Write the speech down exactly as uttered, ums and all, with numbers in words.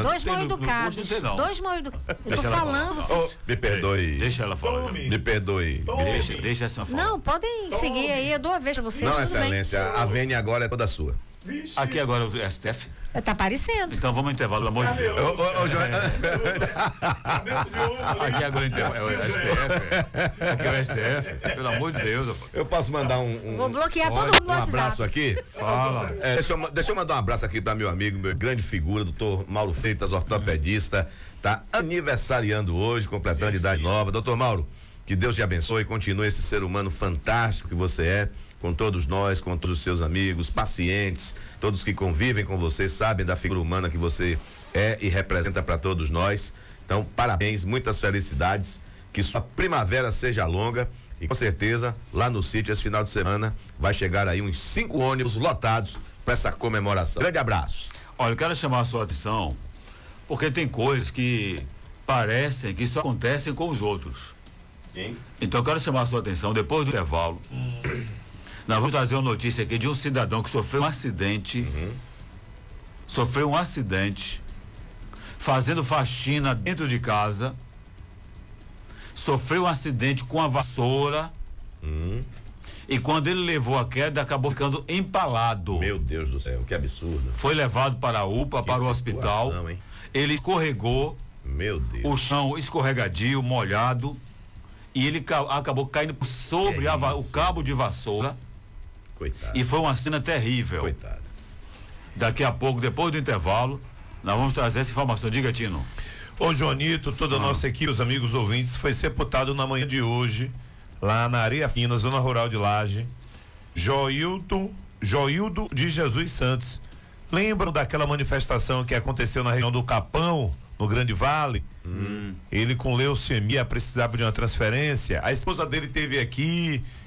Fernando? Dois mal educados. Dois mal educados. Eu tô falando, vocês... Oh, me perdoe. Deixa ela falar. Tome. Me perdoe. Me deixa, deixa essa falar. Não, podem Tome. seguir aí, eu dou a vez pra vocês. Não, excelência, bem. A vênia agora é toda sua. Vixe. Aqui agora é o S T F. Tá aparecendo. Então vamos ao intervalo, pelo amor de Deus. Ô, ô, ô, João. Aqui agora é o S T F. Aqui é o S T F. Pelo amor de Deus. Eu posso mandar um. um Vou bloquear todo mundo no um WhatsApp. abraço aqui? Fala. É, deixa, eu, deixa eu mandar um abraço aqui para meu amigo, meu grande figura, doutor Mauro Freitas, ortopedista. Tá aniversariando hoje, completando idade nova. Doutor Mauro, que Deus te abençoe e continue esse ser humano fantástico que você é. Com todos nós, com todos os seus amigos, pacientes, todos que convivem com você, sabem da figura humana que você é e representa para todos nós. Então, parabéns, muitas felicidades, que sua primavera seja longa e com certeza lá no sítio esse final de semana vai chegar aí uns cinco ônibus lotados para essa comemoração. Grande abraço. Olha, eu quero chamar a sua atenção porque tem coisas que parecem que só acontecem com os outros. Sim. Então eu quero chamar a sua atenção depois do intervalo. Hum. Nós vamos trazer uma notícia aqui de um cidadão que sofreu um acidente, uhum. sofreu um acidente, fazendo faxina dentro de casa, sofreu um acidente com a vassoura, uhum. e quando ele levou a queda, acabou ficando empalado. Meu Deus do céu, que absurdo. Foi levado para a U P A, que para o hospital, hein? Ele escorregou, meu Deus. O chão escorregadio, molhado, e ele ca- acabou caindo sobre a, o cabo de vassoura. Coitado. E foi uma cena terrível. Coitado. Daqui a pouco, depois do intervalo, nós vamos trazer essa informação. Diga, Tino. Ô, Joanito, toda a ah. nossa equipe, os amigos ouvintes, foi sepultado na manhã de hoje, lá na Areia Fina, zona rural de Laje, Joildo, Joildo de Jesus Santos. Lembram daquela manifestação que aconteceu na região do Capão, no Grande Vale? Hum. Ele com leucemia precisava de uma transferência. A esposa dele teve aqui